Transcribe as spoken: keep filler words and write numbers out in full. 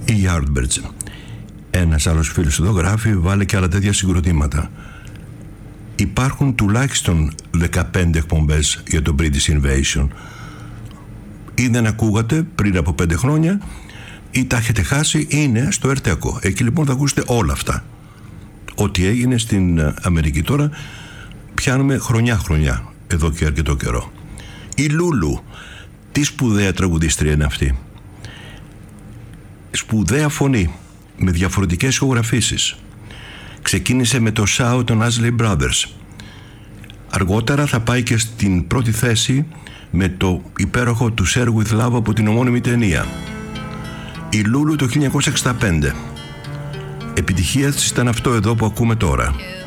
Οι Yardbirds. Ένας άλλος φίλος εδώ γράφει, βάλε και άλλα τέτοια συγκροτήματα. Υπάρχουν τουλάχιστον δεκαπέντε εκπομπές για το British Invasion. Ή δεν ακούγατε πριν από πέντε χρόνια, ή τα έχετε χάσει, είναι στο Ερτέκο. Εκεί λοιπόν θα ακούσετε όλα αυτά. Ό,τι έγινε στην Αμερική τώρα, πιάνουμε χρονιά-χρονιά, εδώ και αρκετό καιρό. Η Λούλου, τι σπουδαία τραγουδίστρια είναι αυτή. Σπουδαία φωνή, με διαφορετικές ηχογραφήσεις. Ξεκίνησε με το Shout των Isley Brothers. Αργότερα θα πάει και στην πρώτη θέση με το υπέροχο του Share With Love από την ομώνυμη ταινία. Η Λούλου το χίλια εννιακόσια εξήντα πέντε. Επιτυχία της ήταν αυτό εδώ που ακούμε τώρα.